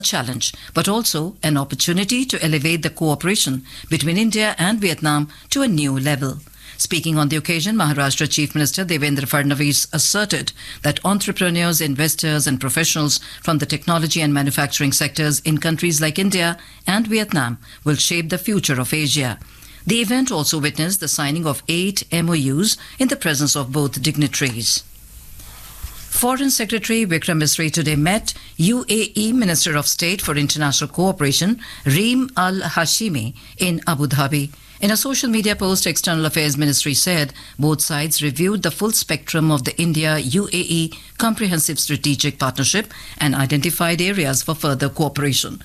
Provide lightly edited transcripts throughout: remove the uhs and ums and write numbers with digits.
challenge, but also an opportunity to elevate the cooperation between India and Vietnam to a new level. Speaking on the occasion, Maharashtra Chief Minister Devendra Fadnavis asserted that entrepreneurs, investors, and professionals from the technology and manufacturing sectors in countries like India and Vietnam will shape the future of Asia. The event also witnessed the signing of 8 MOUs in the presence of both dignitaries. Foreign Secretary Vikram Misri today met UAE Minister of State for International Cooperation Reem Al Hashimi in Abu Dhabi. In a social media post, External Affairs Ministry said both sides reviewed the full spectrum of the India-UAE Comprehensive Strategic Partnership and identified areas for further cooperation.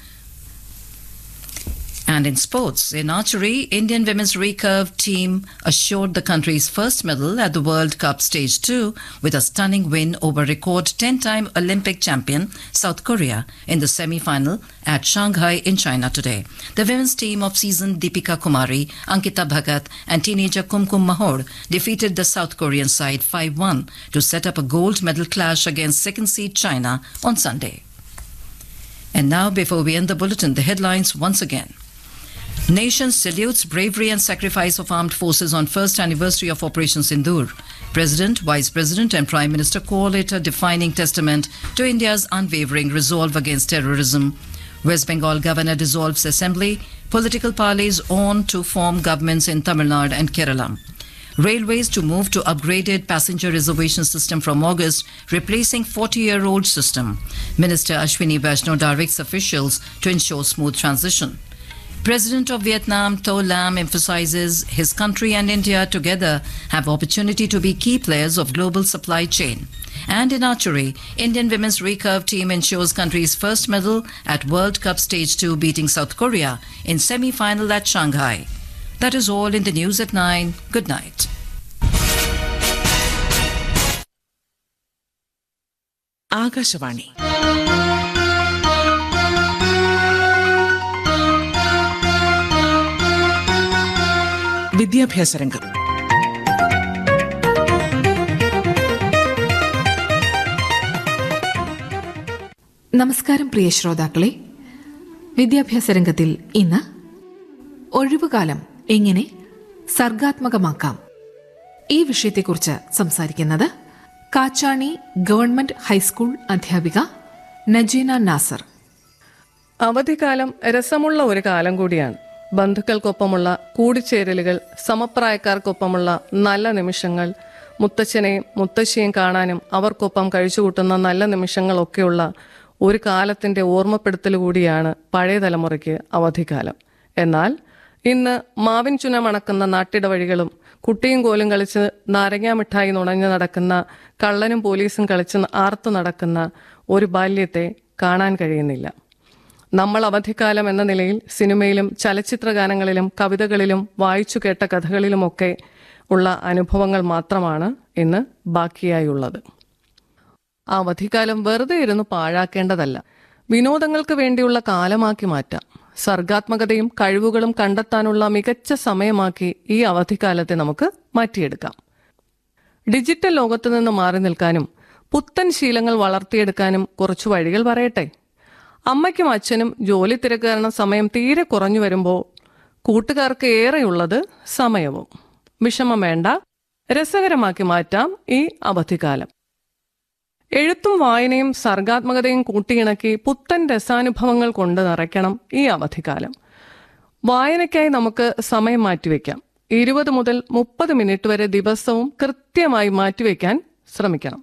And in sports, in archery, Indian women's recurve team assured the country's first medal at the World Cup Stage 2 with a stunning win over record 10-time Olympic champion South Korea in the semi-final at Shanghai in China today. The women's team of seasoned Deepika Kumari, Ankita Bhagat and teenager Kumkum Mahor defeated the South Korean side 5-1 to set up a gold medal clash against second-seed China on Sunday. And now, before we end the bulletin, the headlines once again. Nation salutes bravery and sacrifice of armed forces on first anniversary of Operation Sindoor. President, Vice President and Prime Minister call it a defining testament to India's unwavering resolve against terrorism. West Bengal Governor dissolves Assembly. Political parties on to form governments in Tamil Nadu and Kerala. Railways to move to upgraded passenger reservation system from August, replacing 40-year-old system. Minister Ashwini Vaishnaw directs officials to ensure smooth transition. President of Vietnam, To Lam, emphasizes his country and India together have opportunity to be key players of global supply chain. And in archery, Indian women's recurve team ensures country's first medal at World Cup Stage 2, beating South Korea in semi-final at Shanghai. That is all in the news at 9. Good night. Akashvani വിദ്യാഭ്യാസ രംഗം. നമസ്കാരം പ്രിയ ശ്രോതാക്കളെ. വിദ്യാഭ്യാസ രംഗത്തിൽ ഇന്ന് ഒഴിവുകാലം എങ്ങനെ സർഗാത്മകമാക്കാം, ഈ വിഷയത്തെക്കുറിച്ച് സംസാരിക്കുന്നത് കാച്ചാണി ഗവൺമെന്റ് ഹൈസ്കൂൾ അധ്യാപിക നജീന നാസർ. അവധിക്കാലം രസമുള്ള ഒരു കാലം കൂടിയാണ്. ബന്ധുക്കൾക്കൊപ്പമുള്ള കൂടിച്ചേരലുകൾ, സമപ്രായക്കാർക്കൊപ്പമുള്ള നല്ല നിമിഷങ്ങൾ, മുത്തച്ഛനെയും മുത്തശ്ശിയും കാണാനും അവർക്കൊപ്പം കഴിച്ചുകൂട്ടുന്ന നല്ല നിമിഷങ്ങളൊക്കെയുള്ള ഒരു കാലത്തിന്റെ ഓർമ്മപ്പെടുത്തൽ കൂടിയാണ് പഴയ തലമുറയ്ക്ക് അവധിക്കാലം. എന്നാൽ ഇന്ന് മാവിൻ ചുന മണക്കുന്ന നാട്ടിട വഴികളും കുട്ടിയും കോലും കളിച്ച് നാരങ്ങാ മിഠായി നുണഞ്ഞു നടക്കുന്ന കള്ളനും പോലീസും കളിച്ച് ആർത്തു നടക്കുന്ന ഒരു ബാല്യത്തെ കാണാൻ കഴിയുന്നില്ല. നമ്മൾ അവധിക്കാലം എന്ന നിലയിൽ സിനിമയിലും ചലച്ചിത്ര ഗാനങ്ങളിലും കവിതകളിലും വായിച്ചു കേട്ട കഥകളിലുമൊക്കെ ഉള്ള അനുഭവങ്ങൾ മാത്രമാണ് ഇന്ന് ബാക്കിയായുള്ളത്. ആ അവധിക്കാലം വെറുതെ ഇരുന്ന് പാഴാക്കേണ്ടതല്ല, വിനോദങ്ങൾക്ക് വേണ്ടിയുള്ള കാലമാക്കി മാറ്റാം. സർഗാത്മകതയും കഴിവുകളും കണ്ടെത്താനുള്ള മികച്ച സമയമാക്കി ഈ അവധിക്കാലത്തെ നമുക്ക് മാറ്റിയെടുക്കാം. ഡിജിറ്റൽ ലോകത്ത് നിന്ന് മാറി നിൽക്കാനും പുത്തൻ ശീലങ്ങൾ വളർത്തിയെടുക്കാനും കുറച്ചു വഴികൾ പറയട്ടെ. അമ്മയ്ക്കും അച്ഛനും ജോലി തിരക്ക് കാരണം സമയം തീരെ കുറഞ്ഞു വരുമ്പോൾ കൂട്ടുകാർക്ക് ഏറെയുള്ളത് സമയവും. വിഷമം വേണ്ട, രസകരമാക്കി മാറ്റാം ഈ അവധിക്കാലം. എഴുത്തും വായനയും സർഗാത്മകതയും കൂട്ടിയിണക്കി പുത്തൻ രസാനുഭവങ്ങൾ കൊണ്ട് നിറയ്ക്കണം ഈ അവധിക്കാലം. വായനയ്ക്കായി നമുക്ക് സമയം മാറ്റിവെക്കാം. 20 മുതൽ 30 മിനിറ്റ് വരെ ദിവസവും കൃത്യമായി മാറ്റിവെക്കാൻ ശ്രമിക്കണം.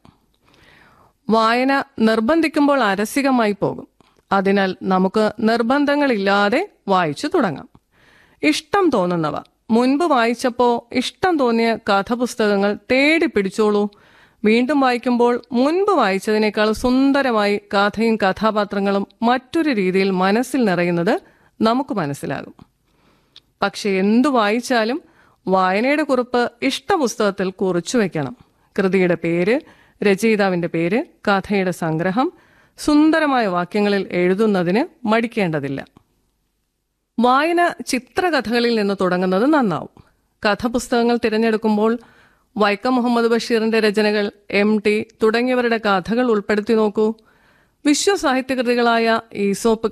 വായന നിർബന്ധിക്കുമ്പോൾ അരസികമായി പോകും. അതിനാൽ നമുക്ക് നിർബന്ധങ്ങളില്ലാതെ വായിച്ചു തുടങ്ങാം. ഇഷ്ടം തോന്നുന്നവ, മുൻപ് വായിച്ചപ്പോൾ ഇഷ്ടം തോന്നിയ കഥപുസ്തകങ്ങൾ തേടി പിടിച്ചോളൂ. വീണ്ടും വായിക്കുമ്പോൾ മുൻപ് വായിച്ചതിനേക്കാൾ സുന്ദരമായി കഥയും കഥാപാത്രങ്ങളും മറ്റൊരു രീതിയിൽ മനസ്സിൽ നിറയുന്നത് നമുക്ക് മനസ്സിലാകും. പക്ഷെ എന്തു വായിച്ചാലും വായനയുടെ കുറിപ്പ് ഇഷ്ടപുസ്തകത്തിൽ കുറിച്ചു വെക്കണം. കൃതിയുടെ പേര്, രചയിതാവിന്റെ പേര്, കഥയുടെ സംഗ്രഹം സുന്ദരമായ വാക്യങ്ങളിൽ എഴുതുന്നതിന് മടിക്കേണ്ടതില്ല. വായന ചിത്രകഥകളിൽ നിന്ന് തുടങ്ങുന്നത് നന്നാവും. കഥപുസ്തകങ്ങൾ തിരഞ്ഞെടുക്കുമ്പോൾ വൈക്കം മുഹമ്മദ് ബഷീറിന്റെ രചനകൾ, MT തുടങ്ങിയവരുടെ കഥകൾ ഉൾപ്പെടുത്തി നോക്കൂ. വിശ്വസാഹിത്യകൃതികളായ ഈസോപ്പ്